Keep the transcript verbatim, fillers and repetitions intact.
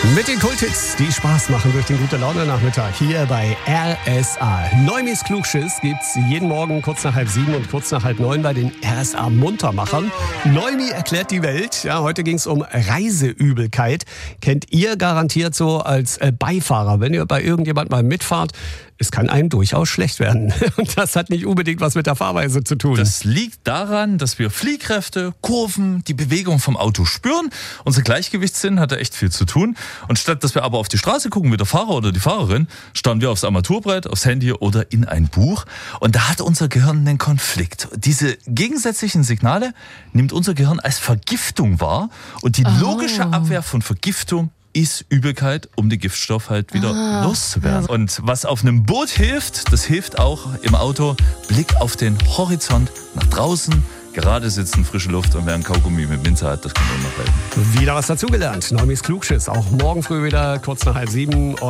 Mit den Kulthits, die Spaß machen durch den Gute-Laune-Nachmittag hier bei R S A. Neumis Klugschiss gibt's jeden Morgen kurz nach halb sieben und kurz nach halb neun bei den R S A-Muntermachern. Neumi erklärt die Welt. Ja, heute ging's um Reiseübelkeit. Kennt ihr garantiert so als Beifahrer, wenn ihr bei irgendjemand mal mitfahrt. Es kann einem durchaus schlecht werden. Und das hat nicht unbedingt was mit der Fahrweise zu tun. Das liegt daran, dass wir Fliehkräfte, Kurven, die Bewegung vom Auto spüren. Unser Gleichgewichtssinn hat da echt viel zu tun. Und statt dass wir aber auf die Straße gucken wie der Fahrer oder die Fahrerin, starren wir aufs Armaturenbrett, aufs Handy oder in ein Buch. Und da hat unser Gehirn einen Konflikt. Diese gegensätzlichen Signale nimmt unser Gehirn als Vergiftung wahr. Und die logische Abwehr von Vergiftung ist Übelkeit, um den Giftstoff halt wieder ah, loszuwerden. Ja. Und was auf einem Boot hilft, das hilft auch im Auto. Blick auf den Horizont, nach draußen, gerade sitzen, frische Luft und wer ein Kaugummi mit Minze hat, das kann auch noch helfen. Wieder was dazugelernt. Neumis Klugschiss, auch morgen früh wieder kurz nach halb sieben.